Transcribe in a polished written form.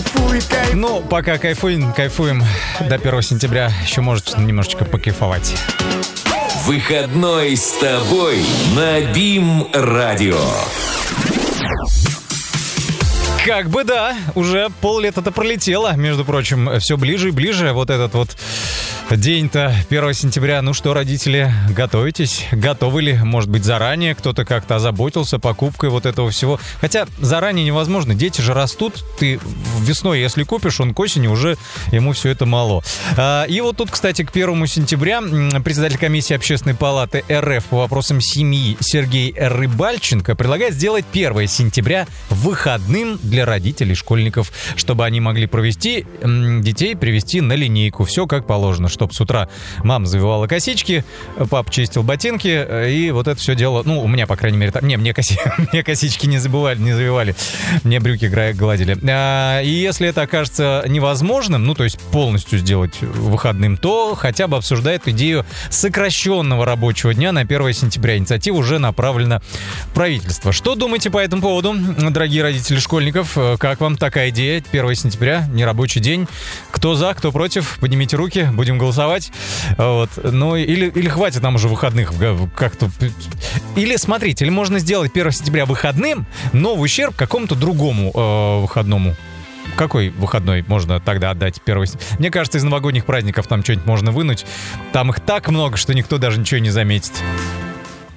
Ну, пока кайфуем до 1 сентября. Еще можете немножечко покайфовать. Выходной с тобой на БИМ-радио. Как бы да, уже пол-лета-то пролетело, между прочим, все ближе и ближе вот этот вот день-то 1 сентября. Ну что, родители, готовитесь? Готовы ли? Может быть, заранее кто-то как-то озаботился покупкой вот этого всего? Хотя заранее невозможно, дети же растут. Ты весной, если купишь, он к осени уже ему все это мало. И вот тут, кстати, к 1 сентября председатель комиссии Общественной палаты РФ по вопросам семьи Сергей Рыбальченко предлагает сделать 1 сентября выходным для родителей школьников, чтобы они могли провести детей, привести на линейку. Все как положено, чтобы с утра мама завивала косички, папа чистил ботинки, и вот это все дело, ну, у меня, по крайней мере, так. Не, мне косички не завивали, мне брюки гладили. И если это окажется невозможным, ну, то есть полностью сделать выходным, то хотя бы обсуждает идею сокращенного рабочего дня на 1 сентября. Инициатива уже направлена в правительство. Что думаете по этому поводу, дорогие родители школьников? Как вам такая идея? 1 сентября, нерабочий день. Кто за, кто против? Поднимите руки, будем голосовать. Вот. Ну, или хватит нам уже выходных как-то. Или, смотрите, или можно сделать 1 сентября выходным, но в ущерб какому-то другому выходному. Какой выходной можно тогда отдать 1 сентября? Мне кажется, из новогодних праздников там что-нибудь можно вынуть. Там их так много, что никто даже ничего не заметит.